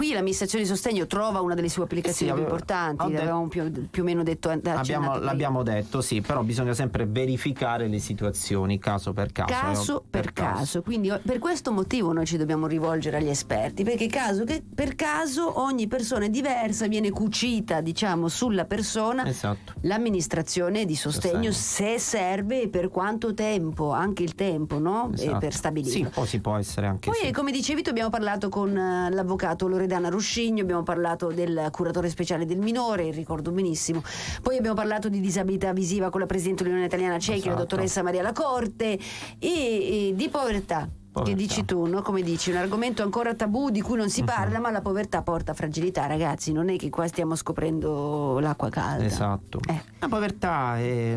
Quindi l'amministrazione di sostegno trova una delle sue applicazioni più importanti, l'avevamo più o meno detto. L'abbiamo detto, sì, però bisogna sempre verificare le situazioni caso per caso. Caso per caso. Quindi per questo motivo noi ci dobbiamo rivolgere agli esperti, perché per caso ogni persona è diversa, viene cucita, diciamo, sulla persona. Esatto. L'amministrazione di sostegno, se serve, e per quanto tempo, anche il tempo, no? Esatto. Per stabilirlo. Sì, poi si può essere anche. Poi, come dicevi tu, abbiamo parlato con l'avvocato Loredana Ruscigno, abbiamo parlato del curatore speciale del minore, ricordo benissimo. Poi abbiamo parlato di disabilità visiva con la presidente dell'Unione Italiana Ciechi, la dottoressa Maria Lacorte, e di povertà. Che dici tu, no? Come dici, un argomento ancora tabù di cui non si parla, ma la povertà porta fragilità, ragazzi, non è che qua stiamo scoprendo l'acqua calda. Esatto. La povertà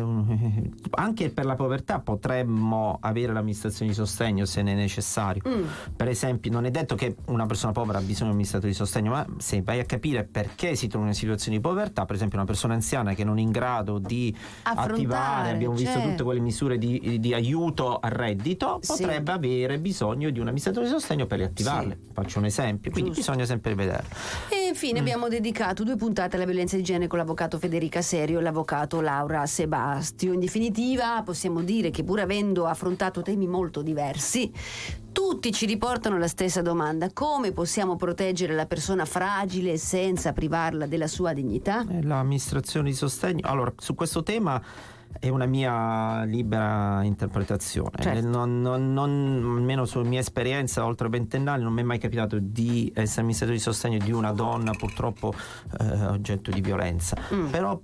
anche per la povertà potremmo avere l'amministrazione di sostegno se ne è necessario. Per esempio, non è detto che una persona povera ha bisogno di un amministratore di sostegno, ma se vai a capire perché si trova in una situazione di povertà, per esempio una persona anziana che non è in grado di attivare, abbiamo visto tutte quelle misure di aiuto al reddito, potrebbe avere bisogno di un amministratore di sostegno per riattivarle. Faccio un esempio, quindi bisogna sempre vederlo. E infine abbiamo dedicato 2 puntate alla violenza di genere con l'avvocato Federica Serio e l'avvocato Laura Sebastio. In definitiva possiamo dire che, pur avendo affrontato temi molto diversi, tutti ci riportano la stessa domanda: come possiamo proteggere la persona fragile senza privarla della sua dignità? L'amministrazione di sostegno, allora, su questo tema è una mia libera interpretazione. Almeno sulla mia esperienza oltre 20 anni non mi è mai capitato di essere amministratore di sostegno di una donna purtroppo oggetto di violenza. Però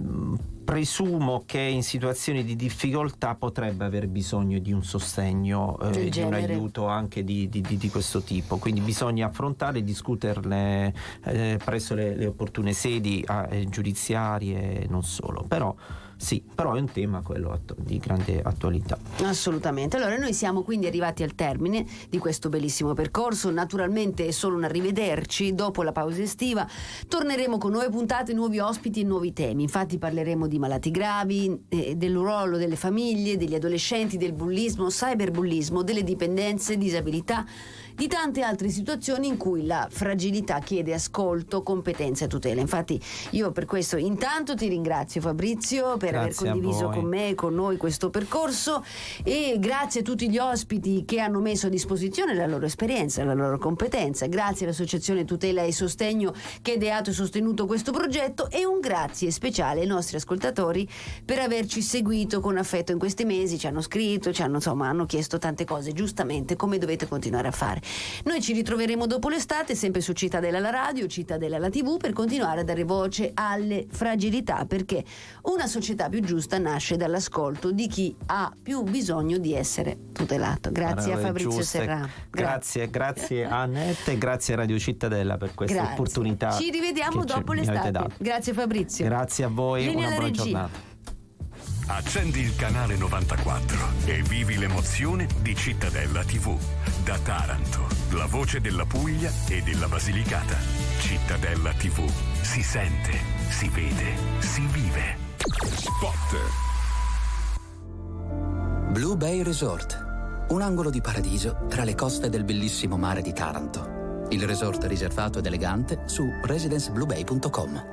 presumo che in situazioni di difficoltà potrebbe aver bisogno di un sostegno, di un aiuto anche di questo tipo, quindi bisogna affrontare e discuterne presso le opportune sedi giudiziarie e non solo. Però è un tema quello di grande attualità. Assolutamente. Allora noi siamo quindi arrivati al termine di questo bellissimo percorso. Naturalmente è solo un arrivederci. Dopo la pausa estiva torneremo con nuove puntate, nuovi ospiti e nuovi temi. Infatti parleremo di malati gravi, del ruolo delle famiglie, degli adolescenti, del bullismo, cyberbullismo, delle dipendenze, disabilità, di tante altre situazioni in cui la fragilità chiede ascolto, competenza e tutela. Infatti io per questo intanto ti ringrazio, Fabrizio, per aver condiviso con me e con noi questo percorso, e grazie a tutti gli ospiti che hanno messo a disposizione la loro esperienza, la loro competenza. Grazie all'Associazione Tutela e Sostegno che ha ideato e sostenuto questo progetto, e un grazie speciale ai nostri ascoltatori per averci seguito con affetto in questi mesi. Ci hanno scritto, hanno chiesto tante cose, giustamente, come dovete continuare a fare. Noi ci ritroveremo dopo l'estate, sempre su Cittadella la radio, Cittadella la TV, per continuare a dare voce alle fragilità, perché una società più giusta nasce dall'ascolto di chi ha più bisogno di essere tutelato. Grazie a Fabrizio Serrano. Grazie a Annette e grazie a Radio Cittadella per questa opportunità. Ci rivediamo dopo l'estate. Grazie Fabrizio. Grazie a voi, una buona giornata. Accendi il canale 94 e vivi l'emozione di Cittadella TV. Da Taranto, la voce della Puglia e della Basilicata. Cittadella TV. Si sente, si vede, si vive. Spot. Blue Bay Resort. Un angolo di paradiso tra le coste del bellissimo mare di Taranto. Il resort riservato ed elegante su residencebluebay.com.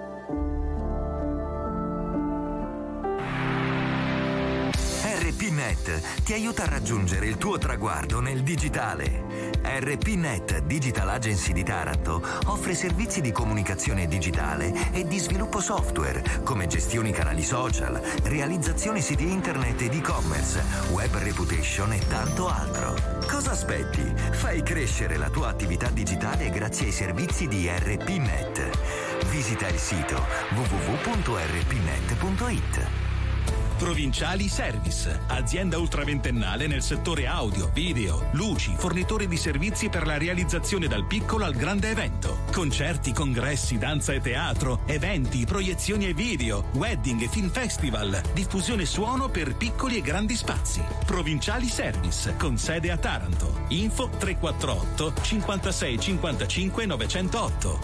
RPNet ti aiuta a raggiungere il tuo traguardo nel digitale. RPNet Digital Agency di Taranto offre servizi di comunicazione digitale e di sviluppo software, come gestioni canali social, realizzazioni siti internet ed e-commerce, web reputation e tanto altro. Cosa aspetti? Fai crescere la tua attività digitale grazie ai servizi di RPNet. Visita il sito www.rpnet.it. Provinciali Service, azienda ultraventennale nel settore audio, video, luci, fornitore di servizi per la realizzazione dal piccolo al grande evento. Concerti, congressi, danza e teatro, eventi, proiezioni e video, wedding e film festival, diffusione suono per piccoli e grandi spazi. Provinciali Service, con sede a Taranto. Info 348 56 55 908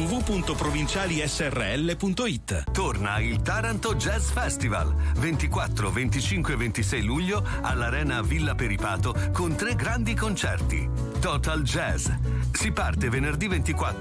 www.provincialisrl.it. Torna il Taranto Jazz Festival 24, 25 e 26 luglio all'Arena Villa Peripato con 3 grandi concerti. Total Jazz. Si parte venerdì 24